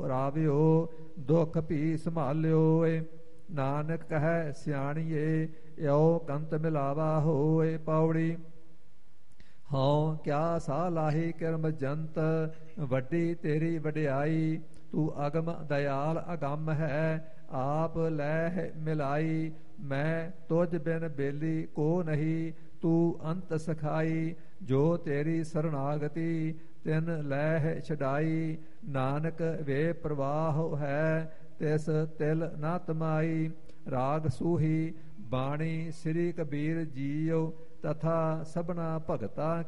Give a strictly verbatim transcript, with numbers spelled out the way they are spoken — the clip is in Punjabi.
ਰਾਵਿਓ ਦੁਖ ਭੀ ਸੰਭਾਲਿਓ ਏ। ਨਾਨਕ ਕਹੈ ਸਿਆਣੀਏ ਇਉ ਕੰਤ ਮਿਲਾਵਾ ਹੋਏ। ਪੌੜੀ ਹਉ ਕਿਆ ਸਾ ਲਾਹੀ ਕਿਰਮ ਜੰਤ ਵੱਡੀ ਤੇਰੀ ਵਡਿਆਈ। ਤੂੰ ਅਗਮ ਦਇਆਲ ਅਗੰਮ ਹੈ ਆਪ ਲੈ ਮਿਲਾਈ। ਮੈਂ ਤੁਝ ਬਿਨ ਬੇਲੀ ਕੋ ਨਹੀਂ ਤੂੰ ਅੰਤ ਸਖਾਈ। ਜੋ ਤੇਰੀ ਸਰਨਾਗਤੀ ਤਿਨ ਲੈ ਛਡਾਈ। ਨਾਨਕ ਵੇ ਪ੍ਰਵਾਹ ਹੈ ਤਿਸ ਤਿਲ ਨਾ ਤਮਾਈ। ਰਾਗ ਸੂਹੀ ਬਾਣੀ ਸ੍ਰੀ ਕਬੀਰ ਜੀਉ ਤਥਾ ਸਭਨਾ ਭਗਤਾ